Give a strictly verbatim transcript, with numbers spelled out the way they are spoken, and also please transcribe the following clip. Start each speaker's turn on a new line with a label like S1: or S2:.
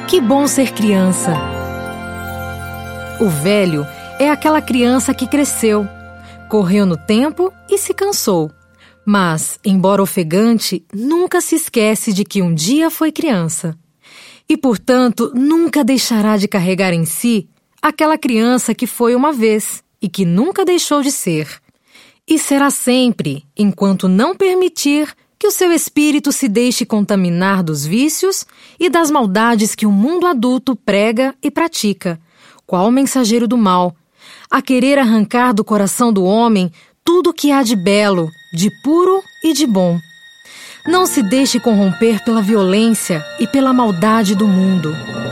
S1: Que bom ser criança! O velho é aquela criança que cresceu, correu no tempo e se cansou. Mas, embora ofegante, nunca se esquece de que um dia foi criança. E, portanto, nunca deixará de carregar em si aquela criança que foi uma vez e que nunca deixou de ser. E será sempre, enquanto não permitir que o seu espírito se deixe contaminar dos vícios e das maldades que o mundo adulto prega e pratica, qual mensageiro do mal, a querer arrancar do coração do homem tudo o que há de belo, de puro e de bom. Não se deixe corromper pela violência e pela maldade do mundo.